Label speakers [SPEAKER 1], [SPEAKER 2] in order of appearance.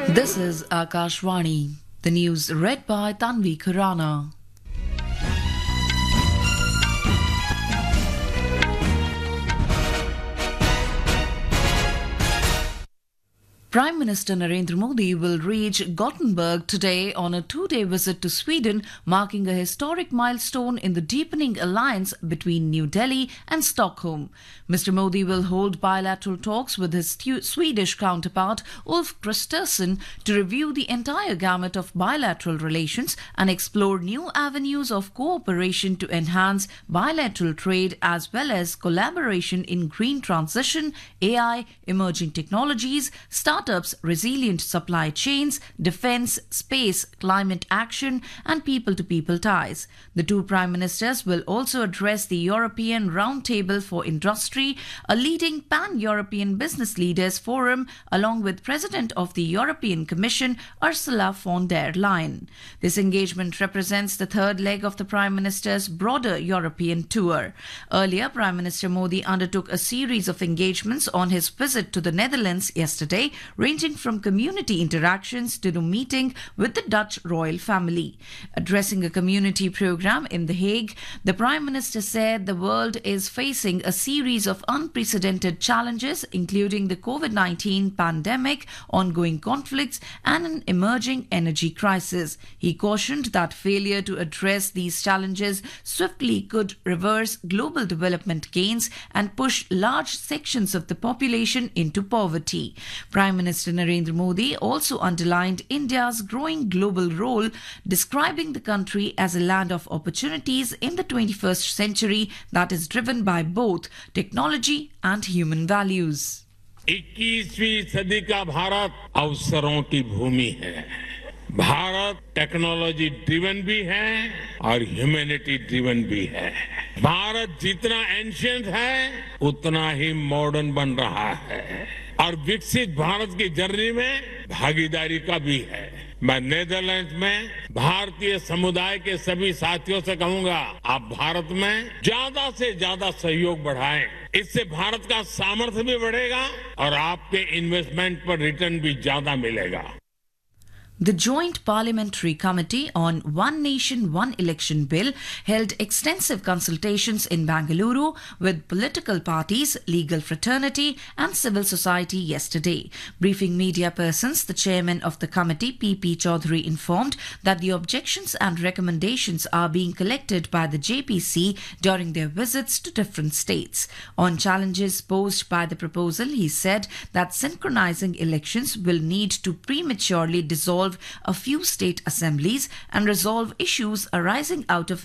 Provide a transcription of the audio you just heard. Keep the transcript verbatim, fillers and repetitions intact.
[SPEAKER 1] This is Akashvani. The news read by Tanvi Khurana. Prime Minister Narendra Modi will reach Gothenburg today on a two-day visit to Sweden, marking a historic milestone in the deepening alliance between New Delhi and Stockholm. Mister Modi will hold bilateral talks with his stu- Swedish counterpart Ulf Kristersson to review the entire gamut of bilateral relations and explore new avenues of cooperation to enhance bilateral trade as well as collaboration in green transition, A I, emerging technologies, startups, resilient supply chains, defense, space, climate action, and people-to-people ties. The two prime ministers will also address the European Roundtable for Industry, a leading pan-European business leaders forum, along with President of the European Commission, Ursula von der Leyen. This engagement represents the third leg of the prime minister's broader European tour. Earlier, Prime Minister Modi undertook a series of engagements on his visit to the Netherlands yesterday, ranging from community interactions to the meeting with the Dutch royal family. Addressing a community program in The Hague, the Prime Minister said the world is facing a series of unprecedented challenges, including the COVID nineteen pandemic, ongoing conflicts, and an emerging energy crisis. He cautioned that failure to address these challenges swiftly could reverse global development gains and push large sections of the population into poverty. Prime Minister Narendra Modi also underlined India's growing global role, describing the country as a land of opportunities in the twenty-first century that is driven by both technology and human values.
[SPEAKER 2] इक्कीसवीं सदी का भारत अवसरों की भूमि है। Bharat technology driven भी है और humanity driven भी है। भारत जितना एंशिएंट है उतना ही मॉडर्न बन रहा है और विकसित भारत की जर्नी में भागीदारी का भी है। मैं नीदरलैंड्स में भारतीय समुदाय के सभी साथियों से कहूंगा, आप भारत में ज्यादा से ज्यादा सहयोग बढ़ाएं। इससे भारत का सामर्थ्य भी बढ़ेगा और आपके इन्वेस्टमेंट पर रिटर्न भी ज्यादा मिलेगा।
[SPEAKER 1] The Joint Parliamentary Committee on One Nation, One Election Bill held extensive consultations in Bangalore with political parties, legal fraternity and civil society yesterday. Briefing media persons, the chairman of the committee, P P Chaudhary, informed that the objections and recommendations are being collected by the J P C during their visits to different states. On challenges posed by the proposal, he said that synchronizing elections will need to prematurely dissolve a few state assemblies and resolve issues arising out of